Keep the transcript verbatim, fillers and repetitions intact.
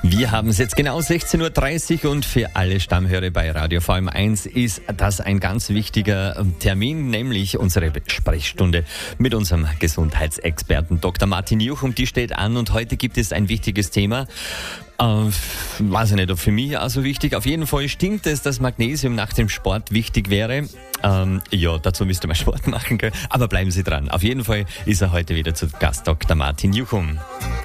Wir haben es jetzt genau sechzehn Uhr dreißig und für alle Stammhörer bei Radio V M eins ist das ein ganz wichtiger Termin, nämlich unsere Sprechstunde mit unserem Gesundheitsexperten Doktor Martin Juchum. Die steht an und heute gibt es ein wichtiges Thema. Äh, weiß ich nicht, ob für mich auch so wichtig. Auf jeden Fall stimmt es, dass Magnesium nach dem Sport wichtig wäre. Ähm, ja, dazu müsste man Sport machen können. Aber bleiben Sie dran. Auf jeden Fall ist er heute wieder zu Gast, Doktor Martin Juchum.